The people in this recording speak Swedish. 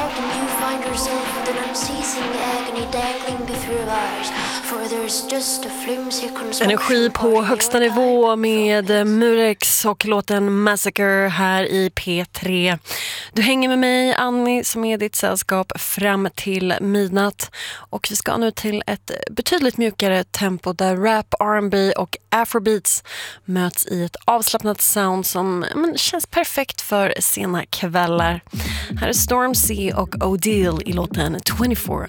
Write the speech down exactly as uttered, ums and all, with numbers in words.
out and you find yourself with an unceasing agony dangling before eyes. For there's just a flimsy construction. Energi på högsta nivå med Murex och låten Massacre här i P tre. Du hänger med mig, Annie, som är ditt sällskap fram till midnatt. Och vi ska nu till ett betydligt mjukare tempo där rap, R and B och afrobeats möts i ett avslappnat sound som men, känns perfekt för sena kvällar. Här är Stormzy och Odile i låten twenty-four